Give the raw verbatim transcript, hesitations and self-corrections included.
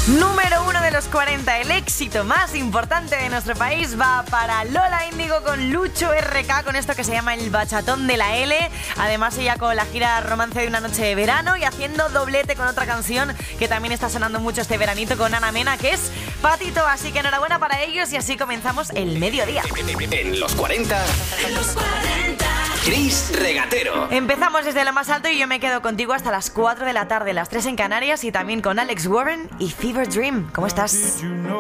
Número uno de los cuarenta, el éxito más importante de nuestro país va para Lola Índigo con Lucho R K, con esto que se llama el bachatón de la L. Además ella con la gira Romance de una noche de verano y haciendo doblete con otra canción que también está sonando mucho este veranito con Ana Mena, que es Patito. Así que enhorabuena para ellos y así comenzamos el mediodía. En los cuarenta, en los cuarenta, Chris Regatero. Empezamos desde lo más alto y yo me quedo contigo hasta las cuatro de la tarde, las tres en Canarias, y también con Alex Warren y Fever Dream. ¿Cómo estás?